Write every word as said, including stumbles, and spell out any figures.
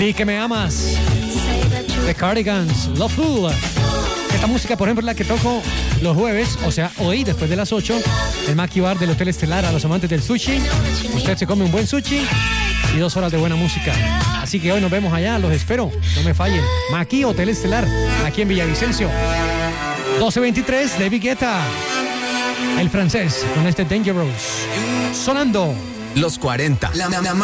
Di que me amas. The Cardigans, Loveful. Esta música, por ejemplo, es la que toco los jueves, o sea, hoy, después de las ocho, el Maki Bar del Hotel Estelar a los amantes del sushi. Usted se come un buen sushi y dos horas de buena música. Así que hoy nos vemos allá, los espero, no me fallen. Maki Hotel Estelar, aquí en Villavicencio. doce veintitrés, David Guetta, el francés, con este Dangerous. Sonando. Los cuarenta. La, la, la